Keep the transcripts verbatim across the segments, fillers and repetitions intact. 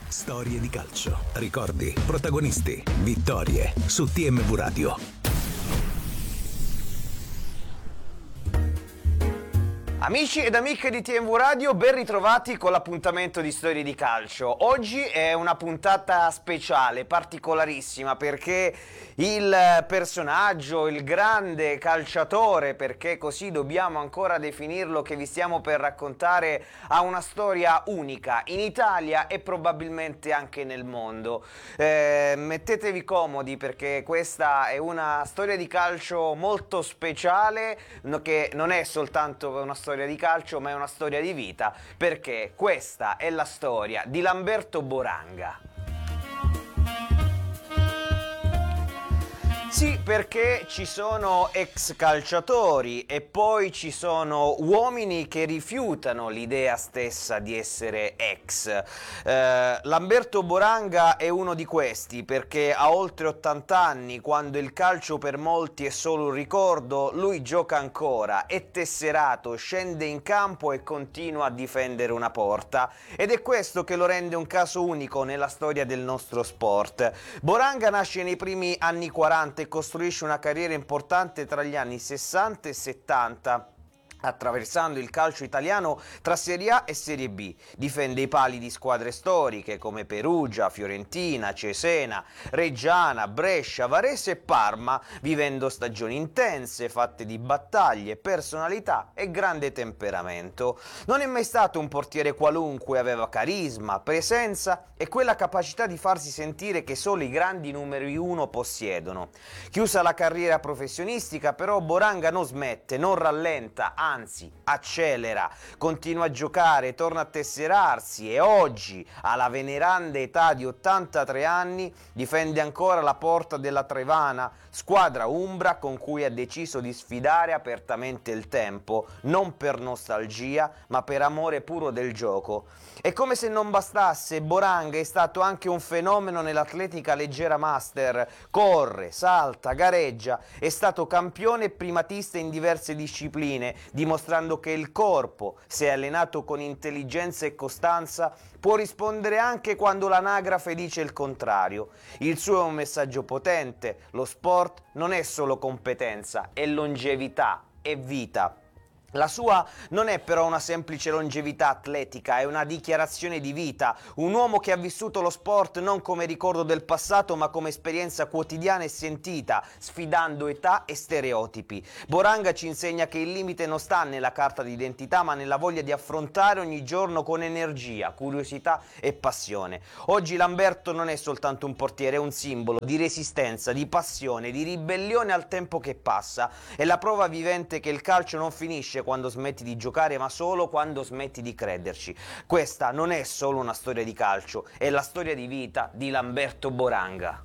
Storie di calcio, ricordi, protagonisti, vittorie su T M V Radio. Amici ed amiche di T M V Radio, ben ritrovati con l'appuntamento di Storie di Calcio. Oggi è una puntata speciale, particolarissima, perché il personaggio, il grande calciatore, perché così dobbiamo ancora definirlo, che vi stiamo per raccontare, ha una storia unica in Italia e probabilmente anche nel mondo. Eh, mettetevi comodi, perché questa è una storia di calcio molto speciale, che non è soltanto una storia di calcio, ma è una storia di vita, perché questa è la storia di Lamberto Boranga. Sì, perché ci sono ex calciatori e poi ci sono uomini che rifiutano l'idea stessa di essere ex. Eh, Lamberto Boranga è uno di questi, perché a oltre ottanta anni, quando il calcio per molti è solo un ricordo, lui gioca ancora, è tesserato, scende in campo e continua a difendere una porta. Ed è questo che lo rende un caso unico nella storia del nostro sport. Boranga nasce nei primi anni quaranta e costruisce una carriera importante tra gli anni sessanta e settanta, attraversando il calcio italiano tra Serie A e Serie B. Difende i pali di squadre storiche come Perugia, Fiorentina, Cesena, Reggiana, Brescia, Varese e Parma, vivendo stagioni intense, fatte di battaglie, personalità e grande temperamento. Non è mai stato un portiere qualunque, aveva carisma, presenza e quella capacità di farsi sentire che solo i grandi numeri uno possiedono. Chiusa la carriera professionistica, però, Boranga non smette, non rallenta, anzi accelera, continua a giocare, torna a tesserarsi e oggi, alla veneranda età di ottantatré anni, difende ancora la porta della Trevana, squadra umbra con cui ha deciso di sfidare apertamente il tempo, non per nostalgia, ma per amore puro del gioco. E come se non bastasse, Boranga è stato anche un fenomeno nell'atletica leggera master, corre, salta, gareggia, è stato campione e primatista in diverse discipline, dimostrando che il corpo, se allenato con intelligenza e costanza, può rispondere anche quando l'anagrafe dice il contrario. Il suo è un messaggio potente: lo sport non è solo competenza, è longevità, è vita. La sua non è però una semplice longevità atletica, è una dichiarazione di vita, un uomo che ha vissuto lo sport non come ricordo del passato ma come esperienza quotidiana e sentita, sfidando età e stereotipi. Boranga ci insegna che il limite non sta nella carta d'identità ma nella voglia di affrontare ogni giorno con energia, curiosità e passione. Oggi Lamberto non è soltanto un portiere, è un simbolo di resistenza, di passione, di ribellione al tempo che passa. È la prova vivente che il calcio non finisce quando smetti di giocare, ma solo quando smetti di crederci. Questa non è solo una storia di calcio, è la storia di vita di Lamberto Boranga.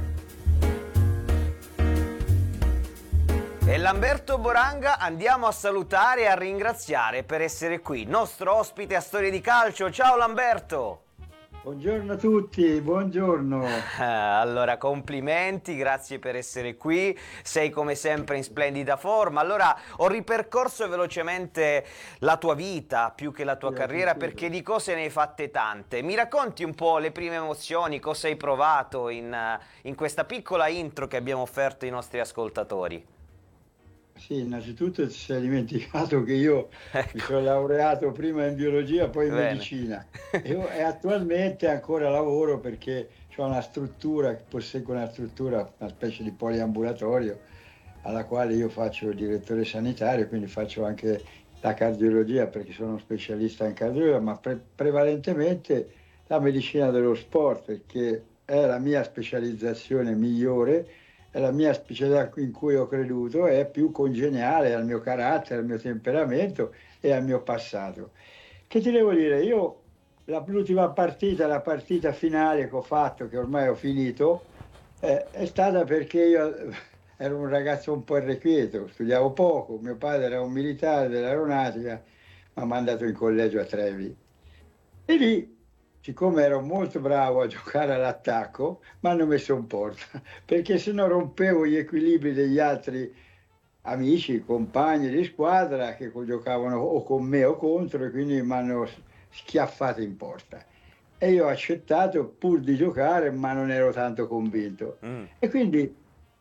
E Lamberto Boranga andiamo a salutare e a ringraziare per essere qui, nostro ospite a Storie di Calcio. Ciao Lamberto! Buongiorno a tutti, buongiorno. Allora, complimenti, grazie per essere qui, sei come sempre in splendida forma. Allora, ho ripercorso velocemente la tua vita, più che la tua sì, carriera, perché di cose ne hai fatte tante. Mi racconti un po' le prime emozioni, cosa hai provato in, in questa piccola intro che abbiamo offerto ai nostri ascoltatori? Sì, innanzitutto ti sei dimenticato che io ecco. mi sono laureato prima in biologia, poi in Bene. medicina e, e attualmente ancora lavoro perché ho una struttura, posseggo una struttura, una specie di poliambulatorio alla quale io faccio il direttore sanitario, quindi faccio anche la cardiologia perché sono un specialista in cardiologia, ma pre- prevalentemente la medicina dello sport, perché è la mia specializzazione migliore. È la mia specialità in cui ho creduto, è più congeniale al mio carattere, al mio temperamento e al mio passato. Che ti devo dire? Io la, l'ultima partita, la partita finale che ho fatto, che ormai ho finito, eh, è stata perché io ero un ragazzo un po' irrequieto, studiavo poco, mio padre era un militare dell'aeronautica, mi ha mandato in collegio a Trevi. E lì, siccome ero molto bravo a giocare all'attacco, mi hanno messo in porta, perché se no rompevo gli equilibri degli altri amici, compagni di squadra che giocavano o con me o contro, e quindi mi hanno schiaffato in porta. e io ho accettato pur di giocare, ma non ero tanto convinto. Mm. E quindi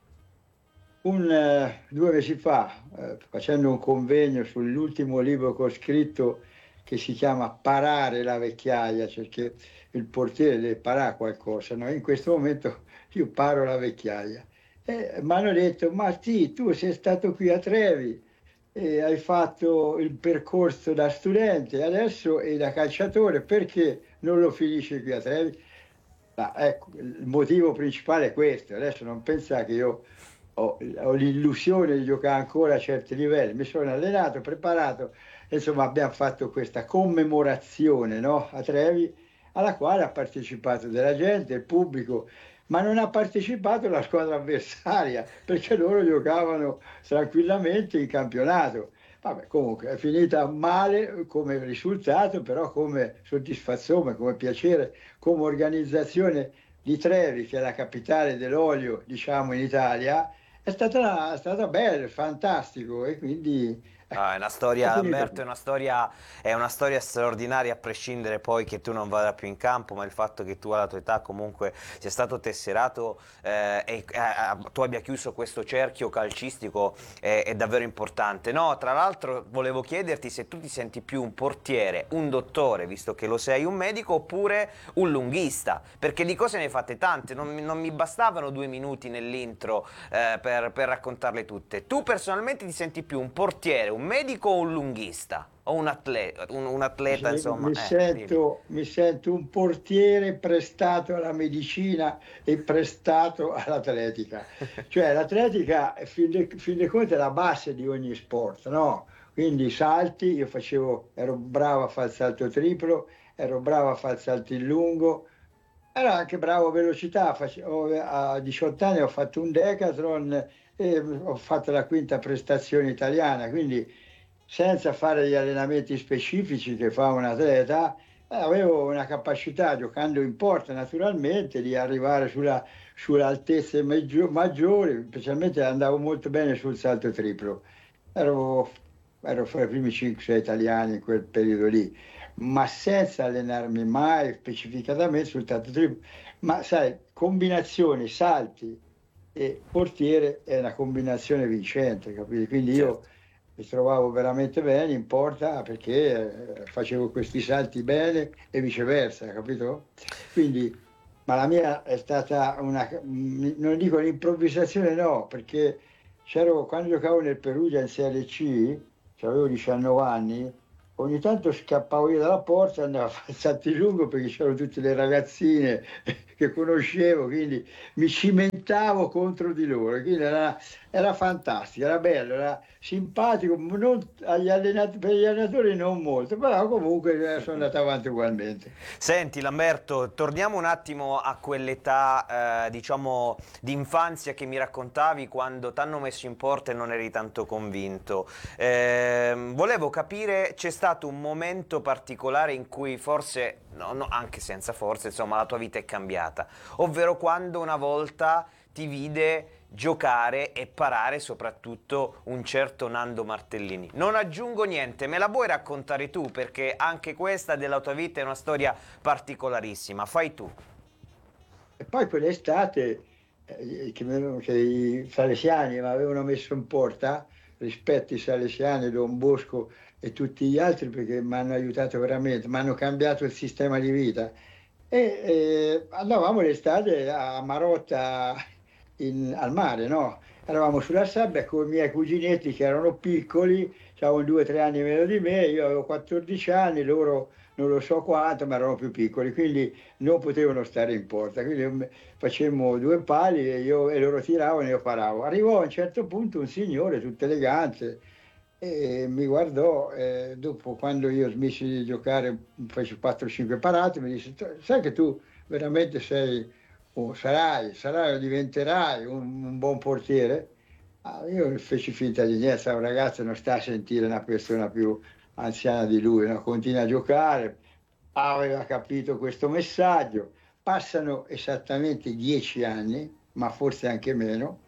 un, eh, due mesi fa, eh, facendo un convegno sull'ultimo libro che ho scritto, che si chiama Parare la vecchiaia, perché il portiere deve parare qualcosa, no? In questo momento io paro la vecchiaia. E mi hanno detto, ma sì, tu sei stato qui a Trevi, e hai fatto il percorso da studente adesso e da calciatore, perché non lo finisci qui a Trevi? Ma ecco, il motivo principale è questo. Adesso non pensa che io ho, ho l'illusione di giocare ancora a certi livelli, mi sono allenato, preparato, insomma abbiamo fatto questa commemorazione, no? A Trevi, alla quale ha partecipato della gente, il pubblico, ma non ha partecipato la squadra avversaria, perché loro giocavano tranquillamente in campionato. Vabbè, comunque è finita male come risultato, però come soddisfazione, come piacere, come organizzazione di Trevi, che è la capitale dell'olio, diciamo, in Italia, è stata, è stata bella, fantastico, e quindi Ah, è una è storia, finita Lamberto, è qui. una storia, è una storia straordinaria, a prescindere poi che tu non vada più in campo, ma il fatto che tu alla tua età comunque sia stato tesserato eh, e eh, tu abbia chiuso questo cerchio calcistico è, è davvero importante. No, tra l'altro volevo chiederti se tu ti senti più un portiere, un dottore, visto che lo sei un medico, oppure un lunghista, perché di cose ne fate tante, non, mi- non mi bastavano due minuti nell'intro eh, per, per raccontarle tutte. Tu personalmente ti senti più un portiere, un medico o un lunghista? O un atleta, un, un atleta insomma, Mi eh, dimmi. sento, mi sento un portiere prestato alla medicina e prestato all'atletica. Cioè l'atletica, fin dei, fin dei conti, è la base di ogni sport, no? Quindi i salti, io facevo, ero bravo a fare il salto triplo, ero bravo a fare il salto in lungo, ero anche bravo a velocità. Face- ho- a diciotto anni ho fatto un decathlon e ho fatto la quinta prestazione italiana, quindi senza fare gli allenamenti specifici che fa un atleta, eh, avevo una capacità, giocando in porta naturalmente, di arrivare sulla, sulle altezze maggio- maggiori, specialmente andavo molto bene sul salto triplo. Ero, ero fra i primi cinque sei italiani in quel periodo lì, ma senza allenarmi mai specificatamente sul salto triplo. Ma sai, combinazioni, salti e portiere è una combinazione vincente, capito? Quindi io Certo. mi trovavo veramente bene in porta perché eh, facevo questi salti bene e viceversa, capito? Quindi, ma la mia è stata una, mm, non dico un'improvvisazione, no, perché c'ero, quando giocavo nel Perugia in Serie C, avevo diciannove anni, ogni tanto scappavo io dalla porta e andavo a fare il salto in lungo perché c'erano tutte le ragazzine che conoscevo, quindi mi cimentavo contro di loro, quindi era, era fantastico, era bello, era simpatico, non, agli allenat- per gli allenatori non molto, però comunque eh, sono andato avanti ugualmente. Senti Lamberto, torniamo un attimo a quell'età, eh, diciamo, di infanzia che mi raccontavi quando ti hanno messo in porta e non eri tanto convinto. Ehm, volevo capire, c'è stato un momento particolare in cui forse, no, no, anche senza forse, insomma, la tua vita è cambiata, ovvero quando una volta ti vide giocare e parare soprattutto un certo Nando Martellini. Non aggiungo niente, me la vuoi raccontare tu perché anche questa della tua vita è una storia particolarissima, fai tu. E poi quell'estate eh, che, mi- che i salesiani mi avevano messo in porta, rispetto ai salesiani, Don Bosco e tutti gli altri, perché mi hanno aiutato veramente, mi hanno cambiato il sistema di vita. E eh, andavamo l'estate a Marotta in- al mare, no? Eravamo sulla sabbia con i miei cuginetti che erano piccoli, avevano due o tre anni meno di me, io avevo quattordici anni, loro non lo so quanto, ma erano più piccoli, quindi non potevano stare in porta. Quindi io me- facemmo due pali e, io, e loro tiravano e io paravo. Arrivò a un certo punto un signore tutto elegante e mi guardò, eh, dopo, quando io smisi di giocare, feci quattro cinque parate, mi disse: "Tu- sai che tu veramente sei, o sarai, sarai o diventerai un, un buon portiere?" Ah, io feci finta di niente, sai, un ragazzo non sta a sentire una persona più anziana di lui, no? Continua a giocare, aveva capito questo messaggio. Passano esattamente dieci anni, ma forse anche meno,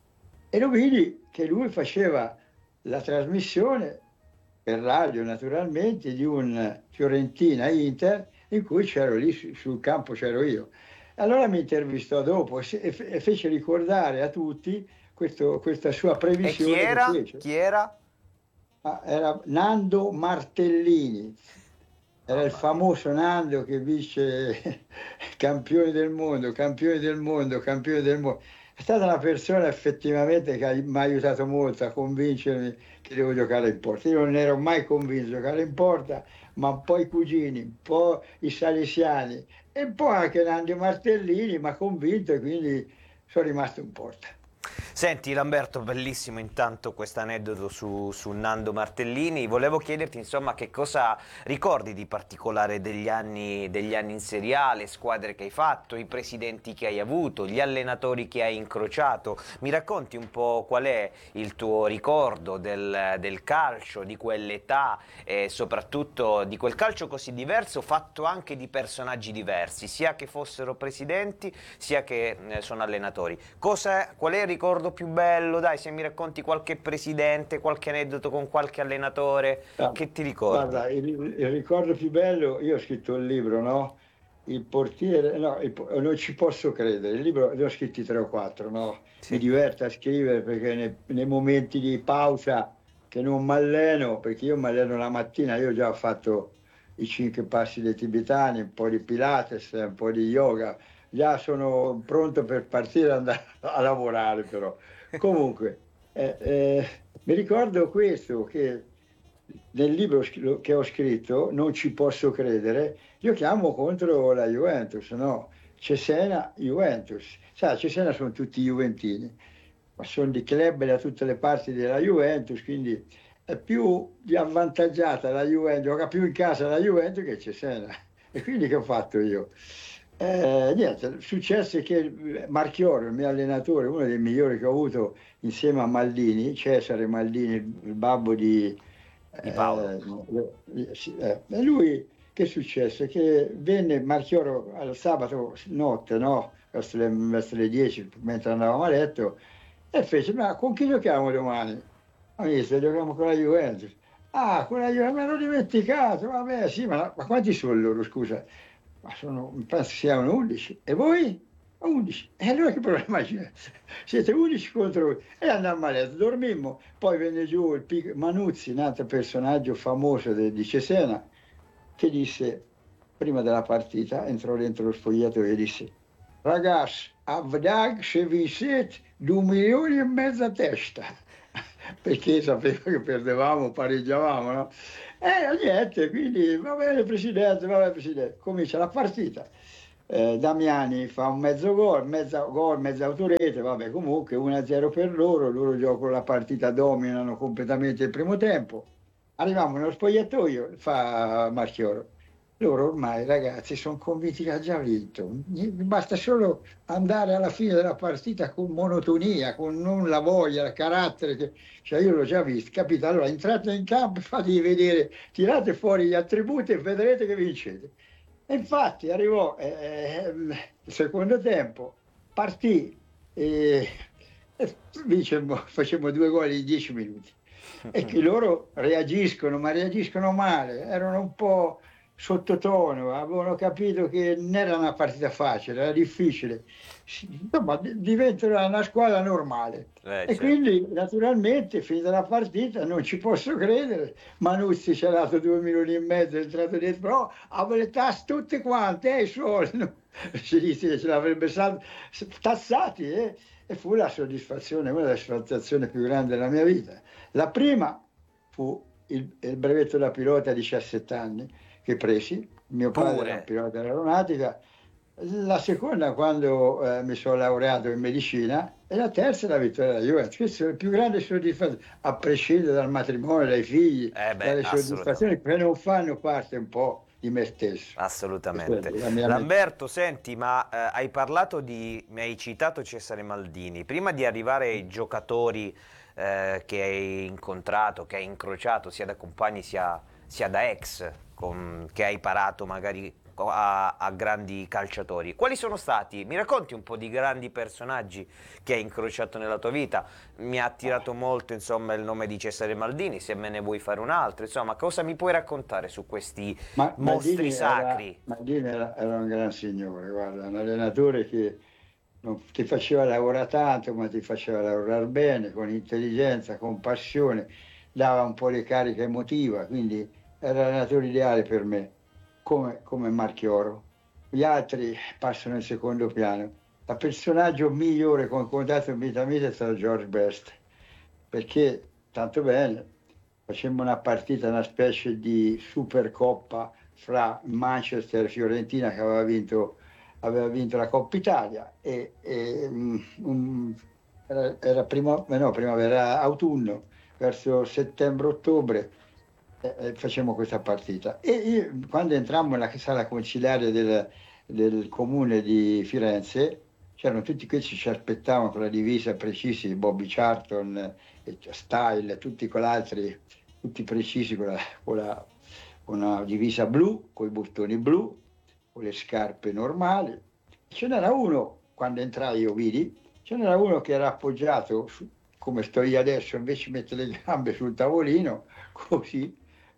e lo vidi che lui faceva la trasmissione per radio naturalmente di un Fiorentina-Inter, in cui c'ero lì sul campo, c'ero io. Allora mi intervistò dopo e fece ricordare a tutti questo, questa sua previsione. E chi era? Che fece. Chi era? Ah, era Nando Martellini, era oh, il famoso Nando che vince campioni del mondo, campioni del mondo, campioni del mondo. È stata una persona effettivamente che mi ha aiutato molto a convincermi che devo giocare in porta. Io non ero mai convinto di giocare in porta, ma un po' i cugini, un po' i salesiani e un po' anche Nando Martellini mi ha convinto e quindi sono rimasto in porta. Senti Lamberto, bellissimo intanto questo aneddoto su, su Nando Martellini. Volevo chiederti insomma che cosa ricordi di particolare degli anni, degli anni in Serie A, le squadre che hai fatto, i presidenti che hai avuto, gli allenatori che hai incrociato. Mi racconti un po' qual è il tuo ricordo del, del calcio, di quell'età e soprattutto di quel calcio così diverso fatto anche di personaggi diversi, sia che fossero presidenti sia che eh, sono allenatori. Cosa, qual è il ricordo più bello? Dai, se mi racconti qualche presidente, qualche aneddoto con qualche allenatore, ah, che ti ricordi? Guarda, il, il ricordo più bello, io ho scritto il libro, no? Il portiere, no, il, non ci posso credere, il libro ne ho scritti tre o quattro, no? Sì. Mi diverto a scrivere perché nei, nei momenti di pausa che non mi alleno, perché io mi alleno la mattina, io già ho fatto i cinque passi dei tibetani, un po' di Pilates, un po' di yoga, già sono pronto per partire e andare a lavorare però. Comunque, eh, eh, mi ricordo questo, che nel libro che ho scritto, Non ci posso credere, giochiamo contro la Juventus, no? Cesena, Juventus. Sai, Cesena sono tutti juventini, ma sono di club da tutte le parti della Juventus, quindi è più avvantaggiata la Juventus, gioca più in casa la Juventus che Cesena. E quindi che ho fatto io? Eh, niente, successe che Marchioro, il mio allenatore, uno dei migliori che ho avuto insieme a Maldini, Cesare Maldini, il babbo di, di Paolo. Eh, eh, e lui, che successe? Che venne Marchioro al sabato notte, no? Verso le, verso le dieci, mentre andavamo a letto, e fece: ma con chi giochiamo domani? Ma mi disse: giochiamo con la Juventus. Ah, con la Juventus, me l'ho dimenticato, vabbè, sì, ma, ma quanti sono loro, scusa? Ma sono, penso siano undici. E voi? undici. E allora che problema c'è? Siete undici contro... E andammo a letto, dormimmo. Poi venne giù il pic... Manuzzi, un altro personaggio famoso de, di Cesena, che disse, prima della partita, entrò dentro lo spogliatoio e disse: ragazzi, a Vdag se vi siete due milioni e mezzo a testa. Perché sapeva che perdevamo, pareggiavamo, no? E niente, quindi va bene Presidente, va bene Presidente. Comincia la partita. Eh, Damiani fa un mezzo gol, mezza gol, mezza autorete, vabbè, comunque uno a zero per loro, loro giocano la partita, dominano completamente il primo tempo. Arriviamo nello spogliatoio, fa Marchioro: loro ormai ragazzi sono convinti che ha già vinto, basta solo andare alla fine della partita con monotonia, con non la voglia, il carattere, che... cioè io l'ho già visto, capito? Allora entrate in campo e fatevi vedere, tirate fuori gli attributi e vedrete che vincete. E infatti arrivò eh, il secondo tempo, partì e, e vincemmo, facemmo due gol in dieci minuti. E che loro reagiscono, ma reagiscono male, erano un po' sottotono, avevano capito che non era una partita facile, era difficile, insomma diventano una squadra normale. Eh, e certo. Quindi naturalmente finita la partita, non ci posso credere, Manuzzi ci ha dato due milioni e mezzo, è entrato dentro, però aveva le tasse tutte quante, eh, i suoi, no? Si dice che ce l'avrebbe tassati, eh? E fu la soddisfazione, una delle soddisfazioni più grandi della mia vita. La prima fu il, il brevetto da pilota a diciassette anni, che presi, mio padre Pure. Era un pilota aeronautica, la seconda quando eh, mi sono laureato in medicina, e la terza la vittoria della Juventus. Questa è la più grande soddisfazione, a prescindere dal matrimonio, dai figli, eh beh, dalle soddisfazioni che non fanno parte un po' di me stesso. Assolutamente. Lamberto, senti, ma eh, hai parlato di, mi hai citato Cesare Maldini, prima di arrivare ai giocatori eh, che hai incontrato, che hai incrociato sia da compagni sia, sia da ex, con, che hai parato magari a, a grandi calciatori. Quali sono stati? Mi racconti un po' di grandi personaggi che hai incrociato nella tua vita? Mi ha attirato molto, insomma, il nome di Cesare Maldini, se me ne vuoi fare un altro, insomma, cosa mi puoi raccontare su questi Ma mostri Maldini sacri? era, Maldini era, era un gran signore, guarda, un allenatore che non ti faceva lavorare tanto, ma ti faceva lavorare bene, con intelligenza, con passione, dava un po' di carica emotiva, quindi era l'allenatore ideale per me, come, come Marchioro. Gli altri passano in secondo piano. Il personaggio migliore con contatto in vita mia è stato George Best, perché tanto bene, facemmo una partita, una specie di supercoppa fra Manchester e Fiorentina che aveva vinto, aveva vinto la Coppa Italia e, e um, um, era, era prima, no, primavera, autunno, verso settembre-ottobre eh, eh, facemmo questa partita. E io, quando entrammo nella sala consiliare del, del comune di Firenze, c'erano tutti questi che ci aspettavano con la divisa precisi, Bobby Charlton, eh, Style, tutti quell'altri, tutti precisi con la, con la con una divisa blu, con i bottoni blu, con le scarpe normali. Ce n'era uno, quando entrai io vidi, ce n'era uno che era appoggiato, su, come sto io adesso, invece mette le gambe sul tavolino, così,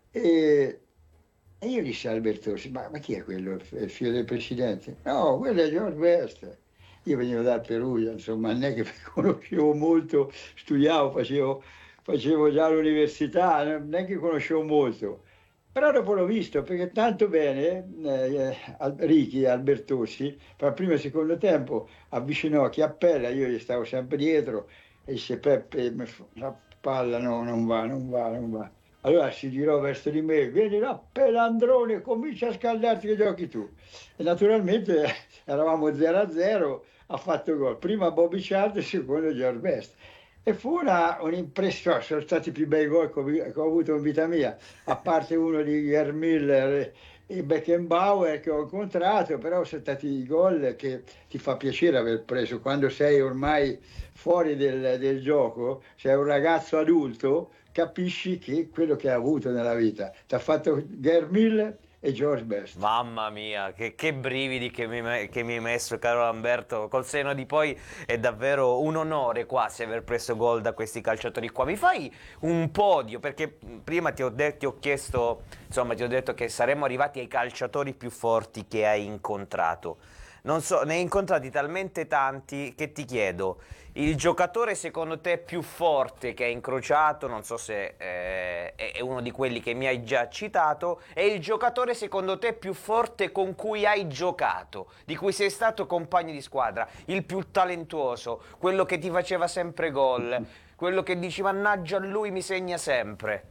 e, e io dissi a Albertosi, ma, ma chi è quello, il figlio del presidente? No, quello è George Best. Io venivo dal Perugia, insomma, non è che conoscevo molto, studiavo, facevo, facevo già l'università, non è che conoscevo molto. Però dopo l'ho visto, perché tanto bene eh, Ricky Albertosi, per il primo e secondo tempo, avvicinò Chiappella, io gli stavo sempre dietro, e disse Peppe, la palla no, non va, non va, non va. Allora si girò verso di me, vieni là, pelandrone, comincia a scaldarti che giochi tu. E naturalmente eravamo zero a zero, ha fatto gol. Prima Bobby Charlton, secondo George Best. E fu una, un'impressione, sono stati i più bei gol che ho avuto in vita mia, a parte uno di Gerd Müller e Beckenbauer che ho incontrato, però sono stati i gol che ti fa piacere aver preso quando sei ormai fuori del, del gioco, sei un ragazzo adulto, capisci che quello che hai avuto nella vita ti ha fatto Gerd Müller e George Best. Mamma mia, che, che brividi che mi, che mi hai messo, caro Lamberto. Col seno di poi è davvero un onore quasi aver preso gol da questi calciatori qua. Mi fai un podio, perché prima ti ho, de- ti ho chiesto, insomma, ti ho detto che saremmo arrivati ai calciatori più forti che hai incontrato. Non so, ne hai incontrati talmente tanti che ti chiedo, il giocatore secondo te più forte che hai incrociato, non so se eh, è uno di quelli che mi hai già citato, è il giocatore secondo te più forte con cui hai giocato, di cui sei stato compagno di squadra, il più talentuoso, quello che ti faceva sempre gol, quello che dici mannaggia lui mi segna sempre.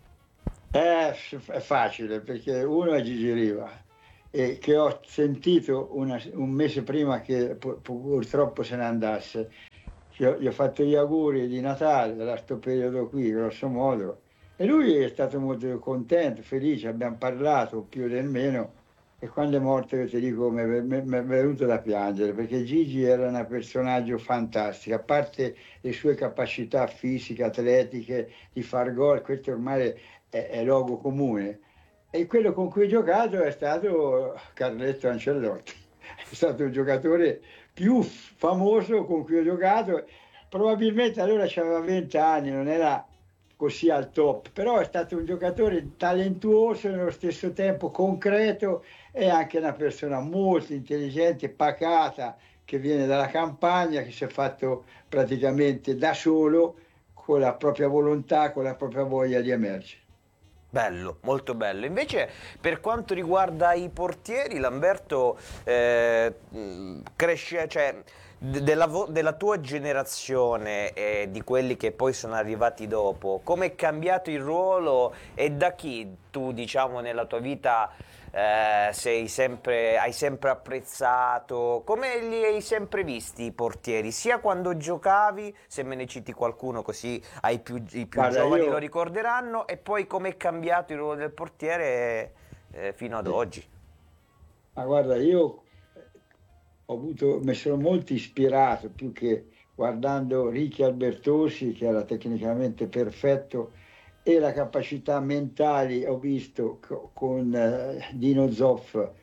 Eh, è facile perché uno è Gigi Riva. E che ho sentito una, un mese prima che pu- purtroppo se ne andasse. Gli ho, gli ho fatto gli auguri di Natale, da questo periodo qui, grosso modo, e lui è stato molto contento, felice, abbiamo parlato più del meno, e quando è morto io ti dico mi è, mi è venuto da piangere, perché Gigi era un personaggio fantastico, a parte le sue capacità fisiche, atletiche, di far gol, questo ormai è, è luogo comune. E quello con cui ho giocato è stato Carletto Ancelotti, è stato il giocatore più famoso con cui ho giocato, probabilmente allora aveva venti anni, non era così al top, però è stato un giocatore talentuoso e nello stesso tempo concreto e anche una persona molto intelligente, pacata, che viene dalla campagna, che si è fatto praticamente da solo, con la propria volontà, con la propria voglia di emergere. Bello, molto bello. Invece per quanto riguarda i portieri, Lamberto, eh, cresce, cioè, de- della, vo- della tua generazione e di quelli che poi sono arrivati dopo, come è cambiato il ruolo e da chi tu, diciamo, nella tua vita eh, sei sempre, hai sempre apprezzato, come li hai sempre visti i portieri, sia quando giocavi, se me ne citi qualcuno così ai più, i più Guarda, giovani io... lo ricorderanno, e poi come è cambiato il ruolo del portiere eh, fino ad Sì. oggi. Ma guarda, io ho avuto, mi sono molto ispirato, più che guardando Ricky Albertosi, che era tecnicamente perfetto, e la capacità mentali ho visto co- con eh, Dino Zoff,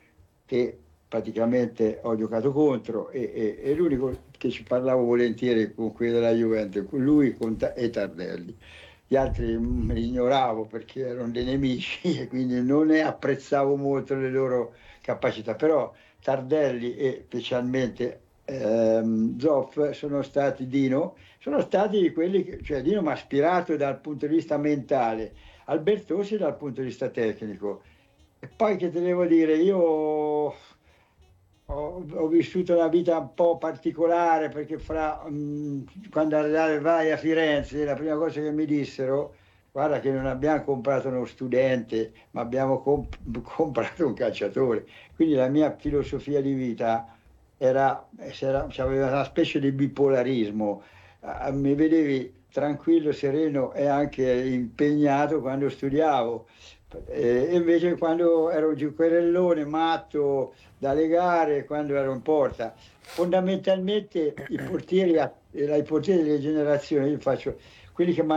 che praticamente ho giocato contro e, e, e l'unico che ci parlavo volentieri con quelli della Juventus, con lui con ta- e Tardelli. Gli altri me li ignoravo perché erano dei nemici e quindi non ne apprezzavo molto le loro capacità, però Tardelli e specialmente ehm, Zoff sono stati Dino, sono stati quelli che, cioè Dino mi ha ispirato dal punto di vista mentale, Albertosi dal punto di vista tecnico. E poi che te devo dire, io ho, ho vissuto una vita un po' particolare perché fra, mh, quando arrivai a Firenze la prima cosa che mi dissero, guarda che non abbiamo comprato uno studente, ma abbiamo comp- comprato un calciatore. Quindi la mia filosofia di vita era, era, aveva una specie di bipolarismo. Ah, mi vedevi tranquillo, sereno e anche impegnato quando studiavo. E invece quando ero un giocherellone matto dalle gare, quando ero in porta, fondamentalmente i portieri, a- i portieri delle generazioni, io faccio quelli che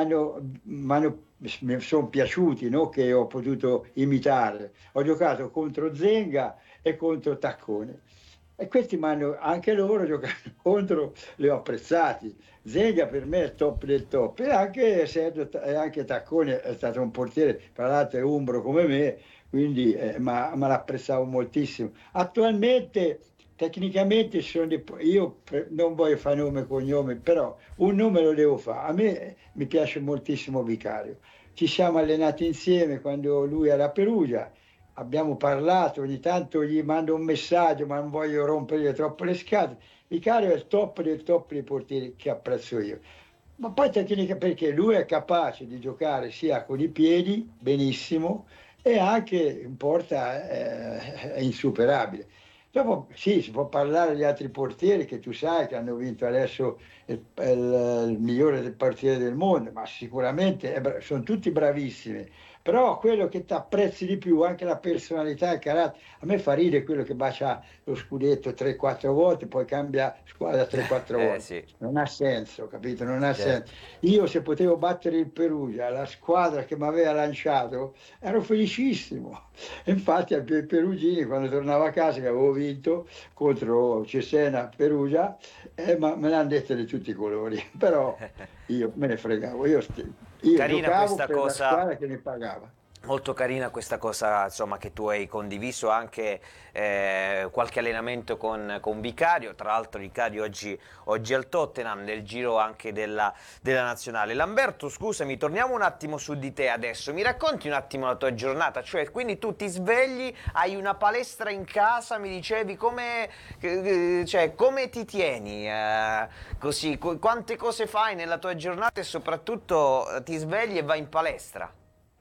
mi sono piaciuti, no? Che ho potuto imitare. Ho giocato contro Zenga e contro Taccone. E questi m'hanno, anche loro giocando contro, li ho apprezzati. Zenga per me è il top del top e anche, Sergio, e anche Taccone è stato un portiere, tra l'altro è umbro come me, quindi eh, ma, ma l'apprezzavo moltissimo. Attualmente, tecnicamente, sono dei- io per- non voglio fare nome e cognome, però un nome lo devo fare. A me eh, mi piace moltissimo Vicario. Ci siamo allenati insieme quando lui era a Perugia, abbiamo parlato, ogni tanto gli mando un messaggio, ma non voglio rompere troppo le scatole. Vicario è il top del top dei portieri che apprezzo io. Ma poi tecnica perché lui è capace di giocare sia con i piedi, benissimo, e anche in porta eh, è insuperabile. Dopo sì, si può parlare di altri portieri che tu sai che hanno vinto adesso il, il- il migliore del portiere del mondo, ma sicuramente è bra- sono tutti bravissimi. Però quello che ti apprezzi di più, anche la personalità e il carattere, a me fa ridere quello che bacia lo scudetto tre quattro volte, poi cambia squadra tre quattro Eh volte. sì, Non ha senso, capito? Non ha senso. certo. Io se potevo battere il Perugia, la squadra che mi aveva lanciato, ero felicissimo. Infatti ai pe- perugini, quando tornavo a casa che avevo vinto contro Cesena Perugia, eh, ma me ne hanno dette di tutti i colori. Però io me ne fregavo, io, st- io Carina giocavo questa per la cosa. squadra che mi pagava. Molto carina questa cosa, insomma, che tu hai condiviso anche eh, qualche allenamento con, con Vicario. Tra l'altro Vicario oggi, oggi al Tottenham, nel giro anche della, della nazionale. Lamberto, scusami, torniamo un attimo su di te adesso. Mi racconti un attimo la tua giornata? Cioè, quindi tu ti svegli, hai una palestra in casa, mi dicevi, come, eh, cioè, come ti tieni? eh, così, qu- quante cose fai nella tua giornata e soprattutto eh, ti svegli e vai in palestra?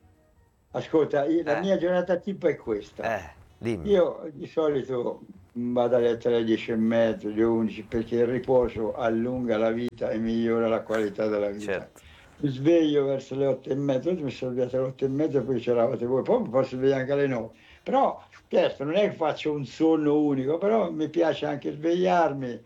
Ascolta, io- la Eh. mia giornata tipo è questa. Eh, dimmi. Io di solito vado a letto alle dieci e mezzo, alle undici, perché il riposo allunga la vita e migliora la qualità della vita. Certo. Mi sveglio verso le otto e mezza, mi sono svegliato alle otto e mezza, poi c'eravate voi, poi mi posso svegliare anche alle nove. Però, certo, non è che faccio un sonno unico, però mi piace anche svegliarmi,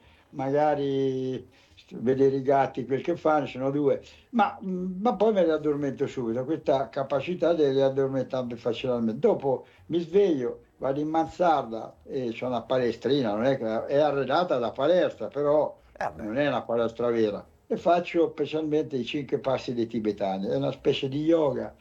magari st- vedere i gatti, quel che fanno, sono due, ma, ma poi me li addormento subito, questa capacità di addormentarmi facilmente. Dopo mi sveglio, vado in mansarda e c'è una palestrina, non è che è arredata da palestra, però Vabbè. non è una palestra vera. E faccio specialmente i cinque passi dei tibetani, è una specie di yoga.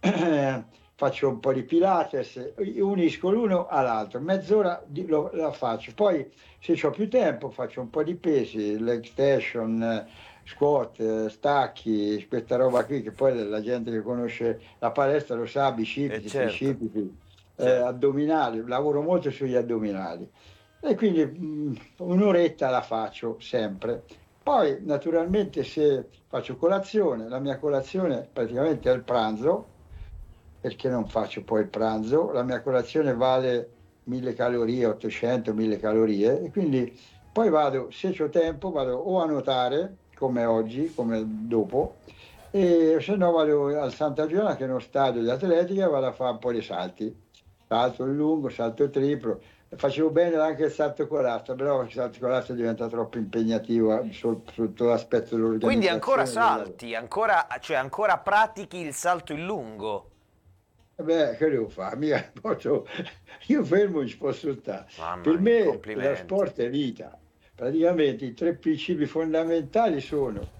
Faccio un po' di Pilates, unisco l'uno all'altro, mezz'ora di- lo- la faccio. Poi se ho più tempo faccio un po' di pesi, leg extension, eh, squat, eh, stacchi, questa roba qui che poi la gente che conosce la palestra lo sa, Eh bicipiti, certo, tricipiti, eh, certo. addominali, lavoro molto sugli addominali. E quindi mh, un'oretta la faccio sempre. Poi naturalmente se faccio colazione, la mia colazione praticamente è il pranzo, perché non faccio poi il pranzo, la mia colazione vale mille calorie, ottocento, mille calorie e quindi poi vado, se ho tempo, vado o a nuotare, come oggi, come dopo, e se no vado al Santa Giona che è uno stadio di atletica e vado a fare un po' di salti, salto in lungo, salto triplo. Facevo bene anche il salto con l'asta, però il salto con l'asta diventa troppo impegnativo eh, sul- sotto l'aspetto Quindi ancora dell'organizzazione. della- salti, ancora, cioè ancora pratichi il salto in lungo. Beh, che devo fare? Mica posso, io fermo ci posso stare. Mamma Per mia, me lo complimenti. sport è vita. Praticamente i tre principi fondamentali sono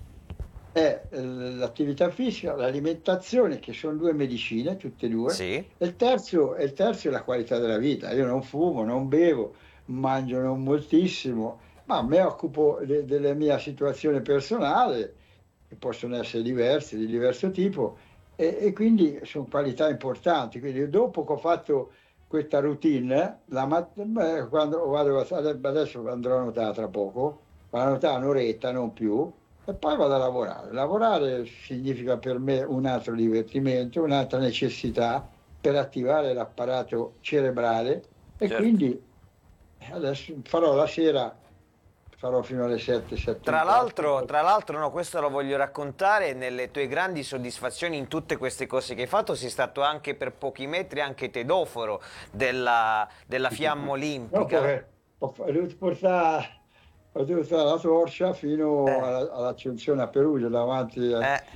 è eh, l'attività fisica, l'alimentazione, che sono due medicine, tutte e due, Sì. e il terzo, e il terzo è la qualità della vita. Io non fumo, non bevo, mangio non moltissimo, ma mi occupo de- della mia situazione personale, che possono essere diverse, di diverso tipo, e, e quindi sono qualità importanti. Quindi dopo che ho fatto questa routine, la mat- beh, quando vado a, adesso andrò a nuotare tra poco, vado a nuotare un'oretta, non più, e poi vado a lavorare. Lavorare significa per me un altro divertimento, un'altra necessità per attivare l'apparato cerebrale, e Certo. quindi adesso farò la sera, farò fino alle sette, sette. Tra l'altro, tra l'altro, no, questo lo voglio raccontare, nelle tue grandi soddisfazioni in tutte queste cose che hai fatto sei stato anche per pochi metri anche tedoforo della, della fiamma olimpica. No, ho, ho dovuto portare, ho dovuto portare la torcia fino Eh. alla, all'accensione a Perugia, davanti a... Eh,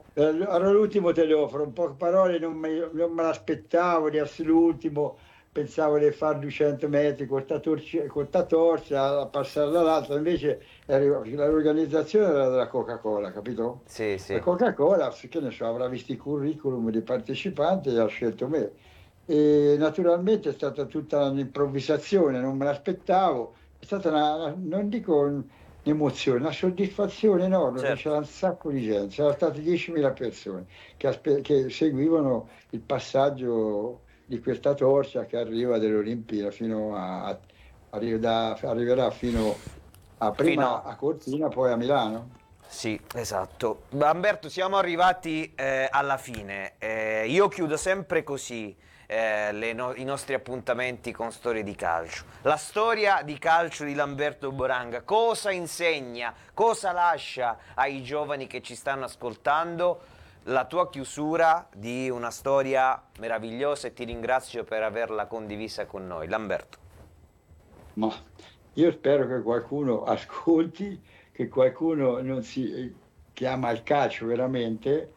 Ero l'ultimo telefono, in poche parole non me, non me l'aspettavo di essere l'ultimo, pensavo di fare duecento metri con sta torcia, con sta torcia a passare dall'altra, invece arrivo- l'organizzazione era della Coca-Cola, capito? sì, sì. La Coca-Cola, che ne so, avrà visto i curriculum dei partecipanti e ha scelto me. E naturalmente è stata tutta un'improvvisazione, non me l'aspettavo, è stata una, una- non dico un'emozione, una soddisfazione enorme, Certo. perché c'era un sacco di gente, c'erano state diecimila persone che, aspe- che seguivano il passaggio di questa torcia che arriva dall'Olimpia fino a, a- arri- da- arriverà fino a prima Fino- a Cortina, poi a Milano. Sì, esatto. Umberto, siamo arrivati eh, alla fine. Eh, io chiudo sempre così eh, le no- i nostri appuntamenti con storie di calcio. La storia di calcio di Lamberto Boranga, cosa insegna, cosa lascia ai giovani che ci stanno ascoltando? La tua chiusura di una storia meravigliosa, e ti ringrazio per averla condivisa con noi. Lamberto. Ma io spero che qualcuno ascolti, che qualcuno non si chiama il calcio veramente,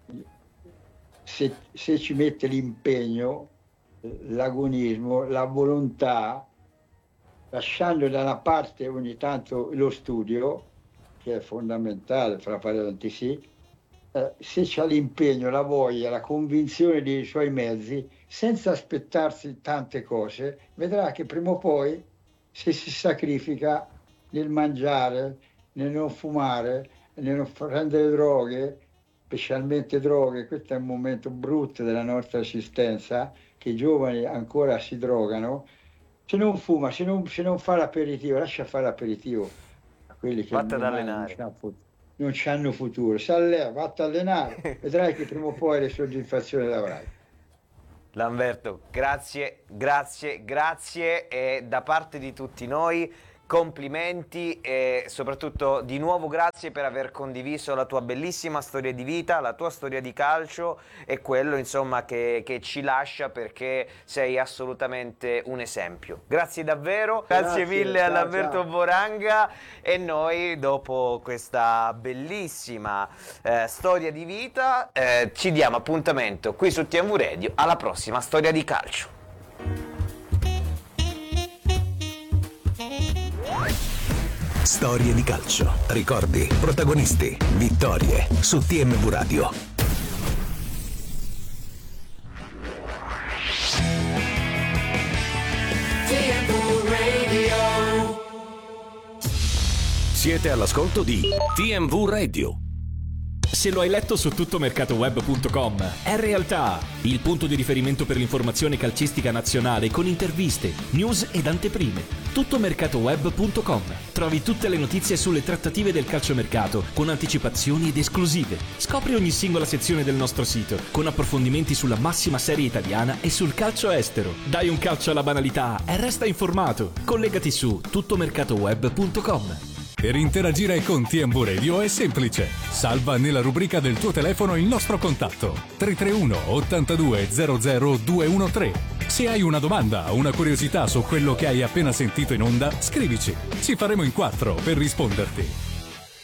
se, se ci mette l'impegno, l'agonismo, la volontà, lasciando da una parte ogni tanto lo studio, che è fondamentale, fra parentesi, eh, se c'ha l'impegno, la voglia, la convinzione dei suoi mezzi, senza aspettarsi tante cose, vedrà che prima o poi, se si sacrifica nel mangiare, nel non fumare, nel non prendere droghe, specialmente droghe, questo è un momento brutto della nostra esistenza, che i giovani ancora si drogano, se non fuma, se non, se non fa l'aperitivo, lascia fare l'aperitivo a quelli che Vattene ad domani allenare. non c'hanno fut- non c'hanno futuro. Se allena, vatti a allenare, vedrai che prima o poi le soddisfazioni le avrai. Lamberto, grazie, grazie, grazie, e da parte di tutti noi complimenti e soprattutto di nuovo grazie per aver condiviso la tua bellissima storia di vita, la tua storia di calcio e quello insomma che, che ci lascia, perché sei assolutamente un esempio. Grazie davvero, grazie, Grazie, mille a ciao, Lamberto ciao. Boranga, e noi dopo questa bellissima eh, storia di vita eh, ci diamo appuntamento qui su T M V Radio alla prossima storia di calcio. Storie di calcio, ricordi, protagonisti, vittorie su T M V Radio. Siete all'ascolto di T M V Radio. Se lo hai letto su tuttomercatoweb punto com, è realtà. Il punto di riferimento per l'informazione calcistica nazionale con interviste, news ed anteprime. tuttomercatoweb punto com. Trovi tutte le notizie sulle trattative del calciomercato con anticipazioni ed esclusive. Scopri ogni singola sezione del nostro sito con approfondimenti sulla massima serie italiana e sul calcio estero. Dai un calcio alla banalità e resta informato. Collegati su tuttomercatoweb punto com. Per interagire con T M V Radio è semplice. Salva nella rubrica del tuo telefono il nostro contatto tre tre uno ottantadue zero zero due uno tre. Se hai una domanda o una curiosità su quello che hai appena sentito in onda, scrivici. Ci faremo in quattro per risponderti.